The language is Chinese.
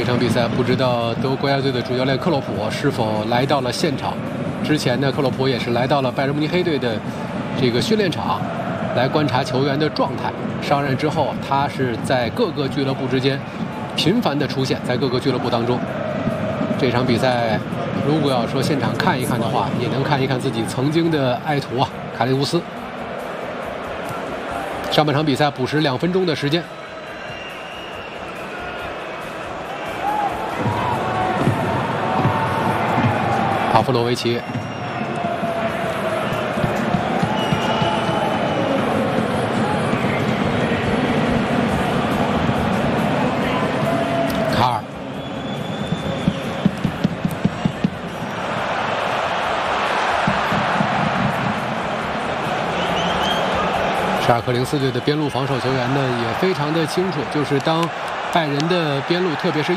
这场比赛不知道德国国家队的主教练克洛普是否来到了现场。之前呢，克洛普也是来到了拜仁慕尼黑队的这个训练场，来观察球员的状态。上任之后，他是在各个俱乐部之间频繁的出现，在各个俱乐部当中。这场比赛，如果要说现场看一看的话，也能看一看自己曾经的爱徒啊，卡内乌斯。上半场比赛补时2分钟的时间。帕夫洛维奇，卡尔，沙尔克04队的边路防守球员呢也非常的清楚，就是当拜仁的边路，特别是